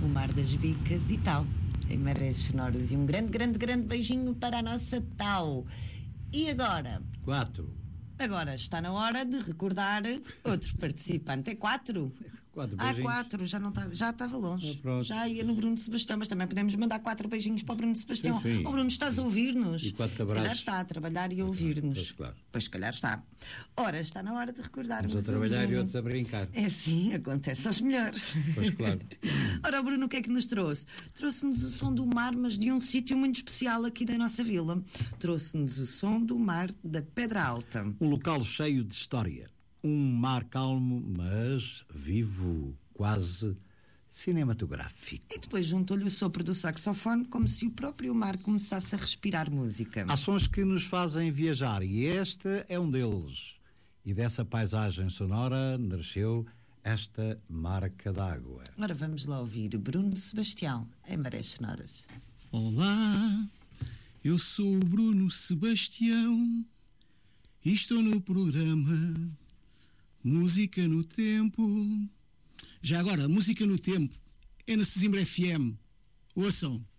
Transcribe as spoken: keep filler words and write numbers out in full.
o Mar das Bicas e tal, em Marés Sonoras. E um grande, grande, grande beijinho para a nossa Tau. E agora? Quatro. Agora está na hora de recordar outro participante. É quatro? Quatro Ah, beijinhos. quatro, já não estava, já estava longe. Ah, já ia no Bruno Sebastião, mas também podemos mandar quatro beijinhos para o Bruno Sebastião. Sim, sim. Oh, Bruno, estás a ouvir-nos? E quatro Se calhar abraços. está a trabalhar e a ouvir-nos. Pois, claro. Pois, se calhar está. Ora, está na hora de recordarmos. Uns a trabalhar o Bruno. e outros a brincar. É sim, acontece aos melhores. Pois, claro. Ora, o Bruno, o que é que nos trouxe? Trouxe-nos o som do mar, mas de um sítio muito especial aqui da nossa vila. Trouxe-nos o som do mar da Pedra Alta. Um local cheio de história. Um mar calmo, mas vivo, quase cinematográfico. E depois juntou-lhe o sopro do saxofone, como se o próprio mar começasse a respirar música. Há sons que nos fazem viajar e este é um deles. E dessa paisagem sonora nasceu esta marca d'água. Ora, vamos lá ouvir Bruno Sebastião, em Marés Sonoras. Olá, eu sou o Bruno Sebastião e estou no programa Música no Tempo. Já agora, Música no Tempo é na Sesimbra F M. Ouçam.